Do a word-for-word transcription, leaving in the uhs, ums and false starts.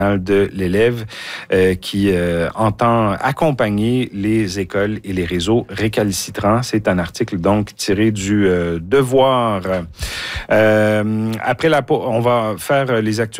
de l'élève euh, qui euh, entend accompagner les écoles et les réseaux récalcitrants. C'est un article donc tiré du euh, Devoir. Euh, après la pause, on va faire les actualités.